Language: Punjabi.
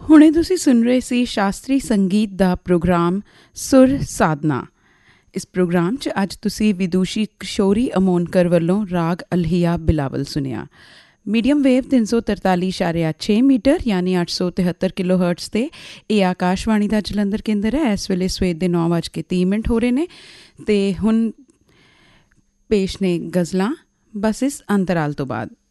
ਹੁਣੇ ਤੁਸੀਂ ਸੁਣ ਰਹੇ ਸੀ ਸ਼ਾਸਤਰੀ ਸੰਗੀਤ ਦਾ ਪ੍ਰੋਗਰਾਮ ਸੁਰ ਸਾਧਨਾ। ਇਸ ਪ੍ਰੋਗਰਾਮ 'ਚ ਅੱਜ ਤੁਸੀਂ ਵਿਦੂਸ਼ੀ ਕਿਸ਼ੋਰੀ ਅਮੋਨਕਰ ਵੱਲੋਂ ਰਾਗ ਅਲਹੀਆ ਬਿਲਾਵਲ ਸੁਣਿਆ। ਮੀਡੀਅਮ ਵੇਵ 343.6 ਮੀਟਰ ਯਾਨੀ 873 ਕਿਲੋ ਹਰਟਜ਼ 'ਤੇ ਇਹ ਆਕਾਸ਼ਵਾਣੀ ਦਾ ਜਲੰਧਰ ਕੇਂਦਰ ਹੈ। ਇਸ ਵੇਲੇ ਸਵੇਰ ਦੇ 9:30 ਹੋ ਰਹੇ ਨੇ ਅਤੇ ਹੁਣ ਪੇਸ਼ ਨੇ ਗਜ਼ਲਾਂ ਬਸ ਇਸ ਅੰਤਰਾਲ ਤੋਂ ਬਾਅਦ।